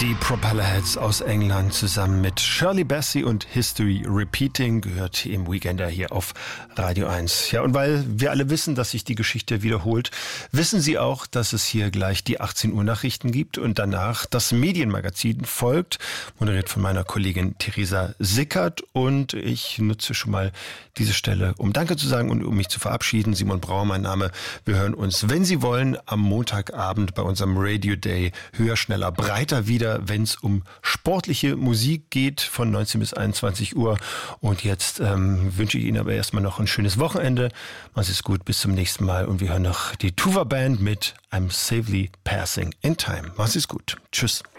Die Propellerheads aus England zusammen mit Shirley Bassey und History Repeating gehört im Weekender hier auf Radio 1. Ja, und weil wir alle wissen, dass sich die Geschichte wiederholt, wissen Sie auch, dass es hier gleich die 18 Uhr Nachrichten gibt und danach das Medienmagazin folgt, moderiert von meiner Kollegin Theresa Sickert. Und ich nutze schon mal diese Stelle, um Danke zu sagen und um mich zu verabschieden. Simon Brauer, mein Name. Wir hören uns, wenn Sie wollen, am Montagabend bei unserem Radio Day höher, schneller, breiter wieder, wenn es um sportliche Musik geht, von 19 bis 21 Uhr. Und jetzt wünsche ich Ihnen aber erstmal noch ein schönes Wochenende. Machen Sie es gut, bis zum nächsten Mal. Und wir hören noch die Tuva Band mit I'm Safely Passing in Time. Machen Sie es gut. Tschüss.